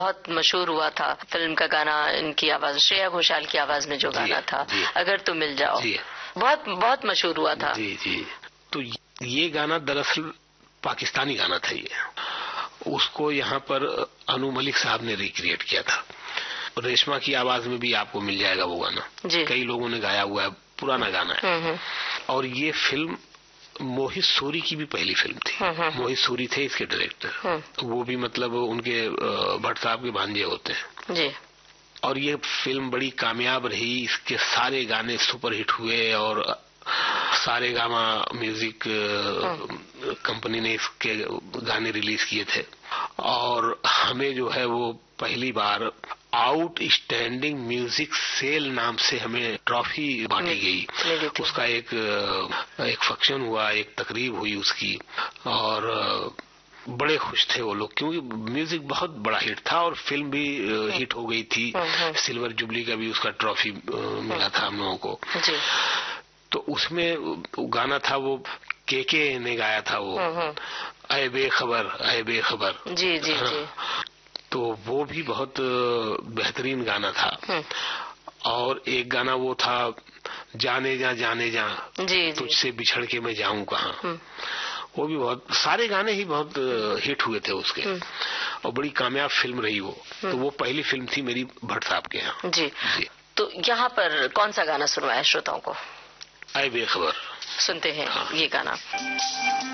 बहुत मशहूर हुआ था। फिल्म का गाना, इनकी आवाज, श्रेया घोषाल की आवाज में जो गाना था, अगर तुम मिल जाओ, बहुत बहुत मशहूर हुआ था। जी जी। तो ये गाना दरअसल पाकिस्तानी गाना था। ये उसको यहाँ पर अनु मलिक साहब ने रिक्रिएट किया था। रेशमा की आवाज में भी आपको मिल जाएगा वो गाना, कई लोगों ने गाया हुआ है, पुराना गाना है। और ये फिल्म मोहित सूरी की भी पहली फिल्म थी। मोहित सूरी थे इसके डायरेक्टर, वो भी मतलब उनके भट्ट साहब के भांजे होते हैं जी। और ये फिल्म बड़ी कामयाब रही, इसके सारे गाने सुपरहिट हुए और सारे गामा म्यूजिक कंपनी ने इसके गाने रिलीज किए थे। और हमें जो है वो पहली बार आउटस्टैंडिंग म्यूजिक सेल नाम से हमें ट्रॉफी बांटी गई। उसका एक फंक्शन हुआ, एक तकरीब हुई उसकी, और बड़े खुश थे वो लोग, क्योंकि म्यूजिक बहुत बड़ा हिट था और फिल्म भी हिट हो गई थी। सिल्वर जुबली का भी उसका ट्रॉफी मिला था हम लोगों को। तो उसमें गाना था वो के ने गाया था वो, ऐ बेखबर ऐ बेखबर। जी जी जी। तो वो भी बहुत बेहतरीन गाना था। और एक गाना वो था जाने जा तुझसे बिछड़ के मैं जाऊं कहाँ, वो भी बहुत, सारे गाने ही बहुत हिट हुए थे उसके, और बड़ी कामयाब फिल्म रही वो। तो वो पहली फिल्म थी मेरी भट्ट साहब के यहाँ जी। तो यहाँ पर कौन सा गाना सुनवाया श्रोताओं को? ऐ बेखबर सुनते हैं ये गाना।